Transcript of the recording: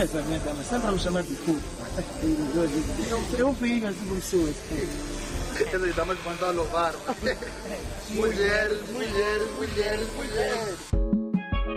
conhece a minha dama, sempre a me chamar de cu. Eu fico assim com pessoas. Essas damas vão estar a louvar. Mulheres, mulheres, mulheres, mulheres.